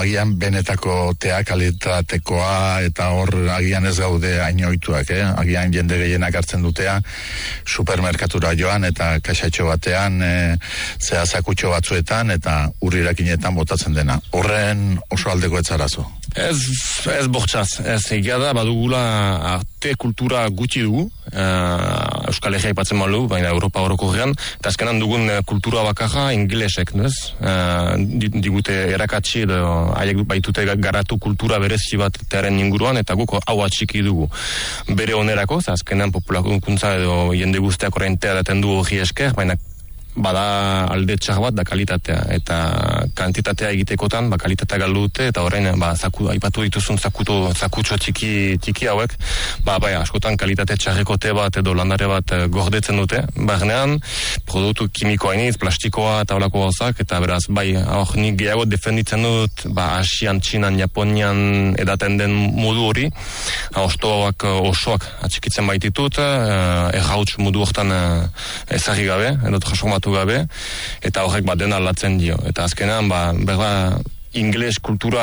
agian benetako tea kalitatekoa eta hor agian ez gaude hain ohituak, agian jende gehienak hartzen dutea supermerkatura joan eta kaxatxo batean zea zakutxo batzuetan eta urrirakinetan botatzen dena. Horren oso aldeko etzarazo. Ez bortxaz, ez egia da, badugula arte kultura gutxi dugu, Euskal Herria ipatzen malu, baina Europa orokorrean, eta azkenan dugun kultura bakarra ingelesek, digute erakatsi edo haiek baitute garatu kultura berezi bat terren inguruan, eta guk hau atxiki dugu. Bere onerako, azkenan populakuntza edo jende guztiak orain tea daten du hori esker, baina bada alde txar bat da kalitatea, eta kantitatea egitekotan kalitatea galdu dute, eta orain aipatu dituzun zakutxo txiki hauek, askotan kalitate txarreko te bat edo landare bat gordetzen dute, barnean produktu kimikoa iniz, plastikoa eta olako gauzak, eta beraz, hor nik gehiago defenditzen dut, Asian, Txinan, Japonian edaten den modu hori, ostoak osoak atxikitzen baititut, errauts modu hortan ezagri gabe, edo transformatu gabe, eta horrek dena aldatzen dio. Eta azkenean, ingeles kultura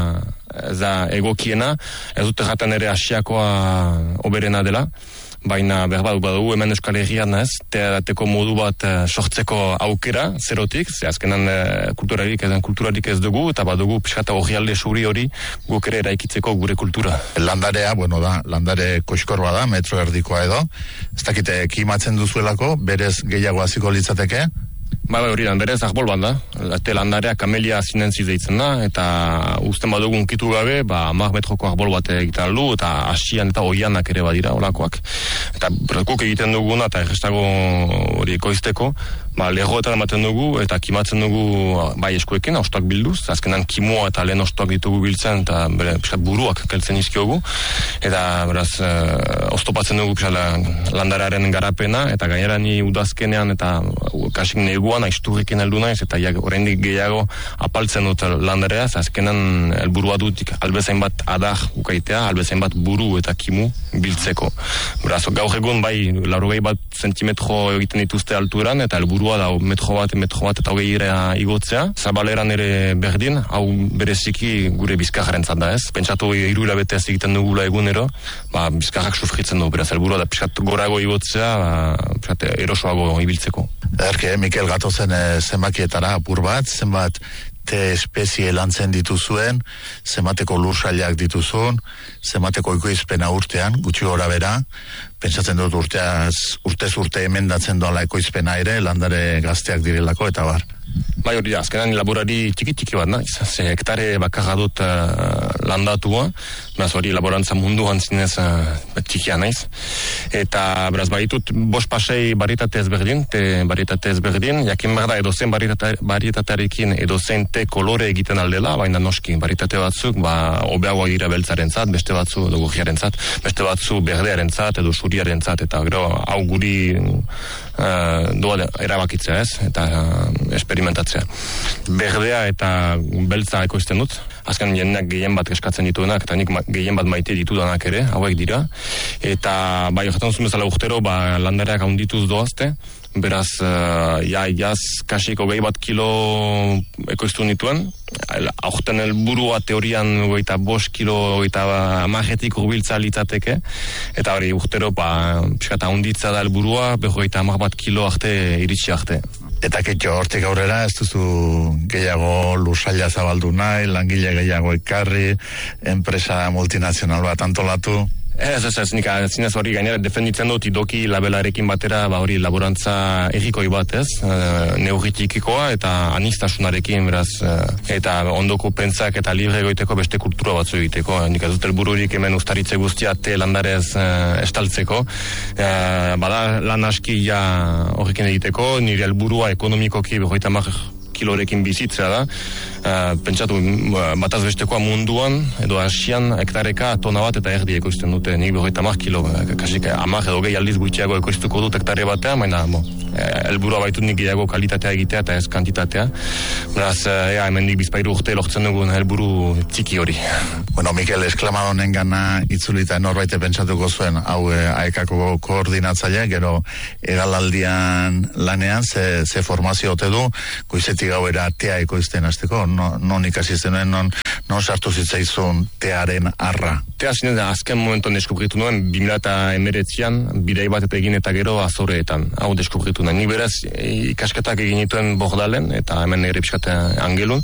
da egokiena, ez dute jaten ere Asiakoa oberena dela, baina badugu hemen Euskal Herrian teateko modu bat sortzeko aukera, zerotik, ze azkenan kulturarik ez dugu, eta badugu pixkata orrialde suri hori guk ere eraikitzeko gure kultura. Landarea, landare koskor bada, metro erdikoa edo, ez dakite kimatzen duzuelako, berez gehiago hasiko litzateke? Hori da, berez arbol bat da, landarea kamelia zinentzi deitzen da, eta usten badugu unkitu gabe, 10 metroko arbol bat egiten aldu, eta Asian eta oianak ere badira olakoak. Eta guk egiten duguna, eta errestago hori ekoizteko, lehoetan ematen dugu, eta kimatzen dugu eskuekin, ostoak bilduz, azkenan kimoa eta lehen ostoak ditugu biltzen, eta buruak keltzen izkiogu, eta beraz, oztopatzen dugu landarearen garapena, eta gainera ni udazkenean, eta kasik neguan, aizturrekin heldu naiz, eta oraindik gehiago apaltzen dut landarea, azkenan helburua dut albezain bat adar ukaitea, albezain bat buru eta kimu biltzeko. Beraz, gaur egun 80 bat zentimetro egiten dituzte alturan, eta helburua da metro bat eta 20 igotzea. Zabaleran ere berdin, hau bereziki gure bizkarrentzat da ez. Pentsatu 3 hilabete egiten dugula egunero, bizkarrak sufritzen du, beraz, helburua da pixkat gorago igotzea, erosoago ibiltzeko. Mikel, gatozen zenbakietara apur bat, zenbat te espezie lantzen dituzuen, zenbateko lursailak dituzun, zenbateko ekoizpena urtean, gutxi gora bera, pentsatzen dut urtez urte emendatzen doala ekoizpena ere, landare gazteak direlako, eta bar. Hori da, azkenan laborari txiki bat naiz, ze hektare bakarra dut landatua, beraz hori laborantza munduan zinez txikia naiz, eta beraz baditut 5-6 barietate ezberdin, jakin behar da edozen barietatearekin edozen te kolore egiten aldela, baina noski baritate batzuk, hobeagoa dira beltzarentzat, beste batzu gogiarentzat, beste batzu berdearentzat edo suriarentzat, eta gero hau guri doa erabakitzea ez, eta esperimentatzea. Berdea eta beltza ekoizten dut, azken jendeak gehien bat eskatzen dituenak, eta nik gehien bat maite ditudanak ere, hauek dira, eta horretan zuen bezala urtero, landareak haundituz doazte, beraz, jaz kasik 20 bat kilo ekoiztu nituen, aurten helburua teorian 5 kilo, 10 urbiltza litzateke, eta hori urtero, pixkata haunditza da helburua, 10 bat kilo arte iritsi arte. Eta ketxo, hortik aurrera, ez duzu gehiago lursaila zabaldu nahi, langile gehiago ekarri, enpresa multinazional bat antolatu? Ez, nik zinez hori gainera defenditzen dut idoki labelarekin batera, hori laborantza errikoi bat ez, neurritikikoa eta anistasunarekin, beraz, eta ondoko pentsak eta libre egoiteko beste kultura batzu egiteko. Nik ez dut helbururik hemen ustaritze guztia te landarez estaltzeko, bada lan aski horrekin egiteko, nire helburua ekonomikoki 50 kilorekin bizitzea da, pentsatu bataz bestekoa munduan, edo Asian hektareka tona bat eta erdi ekoizten dute, nik 50 kilo, kasik 10 edo gehi aldiz gutxiago ekoiztuko dut hektare batean, baina helburua baitut nik gehiago kalitatea egitea eta ez kantitatea. Beraz, hemendik bizpairu urte lortzen dugun helburu txiki hori. Mikel, esklamadonen gana itzulita norbaite pentsatuko zuen, hau aekako koordinatzaile, gero egalaldian lanean, ze formazio ote du, goizetik gauera tea ekoizten hasteko, non ikasi zenuen, non sartu zitzaizun tearen arra? Tea zinez, azken momentuan deskubritu nuen, 2019an bidei bat eta egin eta gero Azoreetan, hau deskubritu nuen. Ni beraz, ikasketak egin dituen Bordalen, eta hemen nire pixkate Angelun,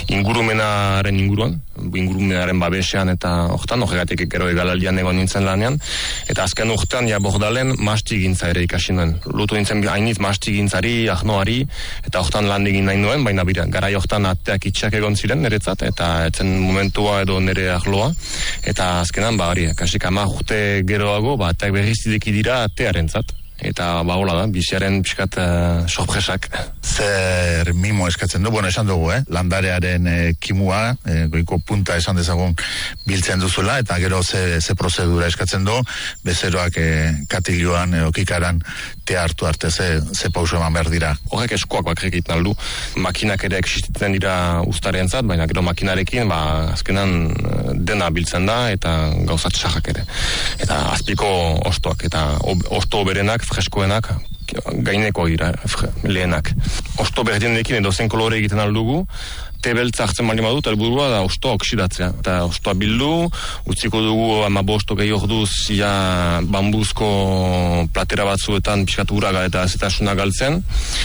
ingurumenaren babesean eta horregatik gero egalaldian egon nintzen lanean, eta azken urtean, Bordalen mastigintza ere ikasi nuen. Lutu nintzen hainitz mastigintzari, ahnoari, eta hortan lan egin nahi nuen, baina garai hortan ateak itxak egon ziren niretzat, eta etzen momentua edo nire ahloa, eta azkenan, kasik 10 urte geroago, ateak berriztideki dira atearentzat. Eta hola da, biziaren pixkat sorpresak. Zer mimo eskatzen du, esan dugu, landarearen kimua, goiko punta esan dezagun biltzen duzuela, eta gero ze prozedura eskatzen du, bezeroak katiluan, okikaran, te hartu arte, ze pauso eman behar dira. Horrek eskoak bakrik egiten aldu, makinak ere existitzen dira ustarentzat, baina gero makinarekin, azkenan dena biltzen da, eta gauzat txarrak ere. Eta azpiko ostoak, eta osto berenak, freskoenak, gaineko dira, lehenak. Osto berdinekin edo zen kolore egiten aldugu, te beltza hartzen bali madut, helburua da ostoa oksidatzea. Eta ostoa bildu, utziko dugu 15 gehi orduz bambuzko platera batzuetan pixkat uraga eta azetasuna galtzen,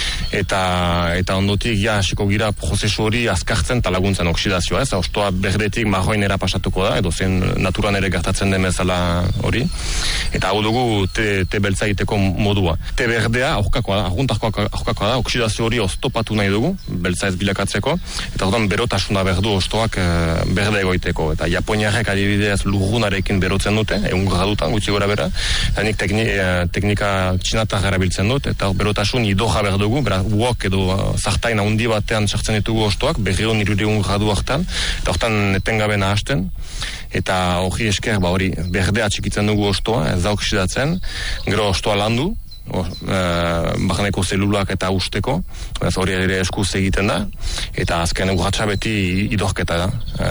eta ondotik hasiko gira prozesu hori azkartzen eta laguntzen oksidazioa. Ostoa berdetik marroinera pasatuko da, edo zen naturan ere gertatzen den bezala hori. Eta hau dugu te beltza egiteko modua. Te berdea aurkakoa da, oksidazio hori oztopatu nahi dugu, beltza ez bilakatzeko, eta orduan berotasuna berdu ostoak berde egoiteko. Eta Japoniarrek adibidez lurrunarekin berotzen dute, 1 gradutan gutxi gora bera, eta nik teknika txinatar erabiltzen dut, eta berotasun idoja berdugu, beraz uok edo zartain handi batean sartzen ditugu ostoak, 200-300 gradu hartan, eta hortan etengabe nahasten, eta hori esker hori berdea txikitzen dugu ostoa, ez da oksidatzen, gero ostoa landu, bajaneko zelulak eta usteko, hori ere eskuz egiten da, eta azken urratxa beti idorketa da,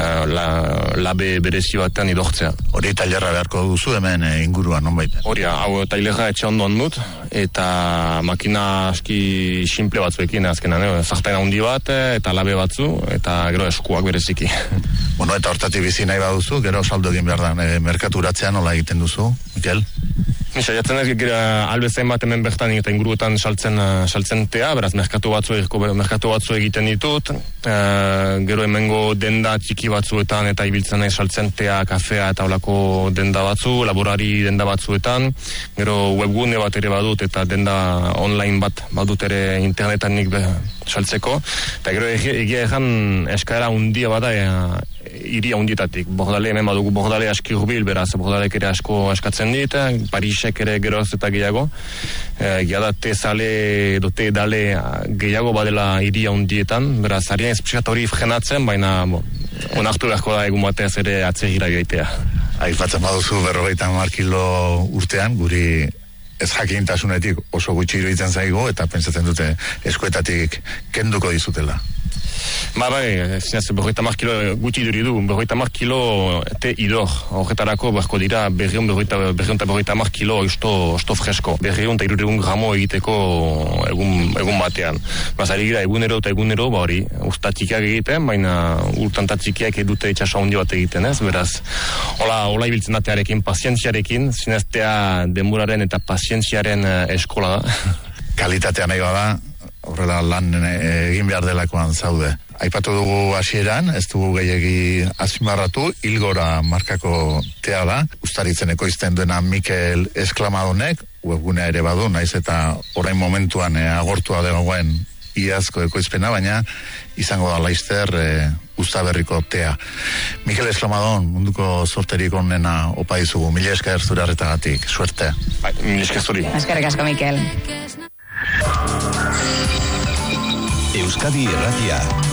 labe berezi batean idortzea. Hori tailerra beharko duzu hemen inguruan, nonbait? Hori, hau tailerra etxe ondoan dut, eta makina aski simple batzuekin azkenan, zartain handi bat, eta labe batzu, eta gero eskuak bereziki. Eta hortatik bizi nahi baduzu, gero saldu egin behar da, merkaturatzean nola egiten duzu, Mikel? Saiatzen ez, albezain bat hemen bertan eta inguruetan saltzen tea, beraz merkatu batzu egiten ditut, gero hemengo denda txiki batzuetan eta ibiltzen nahi saltzen tea, kafea eta olako denda batzu, laborari denda batzuetan, gero webgune bat ere badut eta denda online bat badut ere internetan nik saltzeko, eta gero egia ezan eskaera hundia bada iria hundietatik. Bordale hemen badugu Bordale aski hurbil, beraz Bordalek ere asko eskatzen dit, Parisek ere geroz eta gehiago, da te-sale edo te-dale gehiago badela iria hundietan, beraz harien ezpiskat hori frenatzen, baina onartu beharko da egun batez ere atzegira joitea. Aipatzen baduzu 50 kilo urtean, guri ez jakintasunetik oso gutxi iruditzen zaigu, eta pentsatzen dute eskuetatik kenduko dizutela. Zinez, 50 kilo gutxi duri du, 50 kilo te idor, horretarako beharko dira 250 kilo osto fresko, 200-300 gramo egiteko egun batean. Ari gira egunero eta egunero, hori, usta txikiak egiten, baina urtanta txikiak edute itxasa handi bat egiten, ez? Beraz, hola ibiltzen datearekin, pazientziarekin, zineztea denboraren eta pazientziaren eskola da. Kalitatea nahi bada, horrela lan egin behar delakoan zaude. Aipatu dugu hasieran, ez dugu gehiegi azpimarratu, Ilgora markako tea da, ustaritzen ekoizten duena Mikel Esklamadonek, webgunea ere badu, naiz eta orain momentuan agortua dagoen iazko ekoizpena, baina izango da laizter Uztaberriko tea. Mikel Esklamadon, munduko sorterik onena opa dizugu, mila esker zure arretagatik, suerte. Mila esker zuri. Eskerrik asko, Mikel. Euskadi Irratia.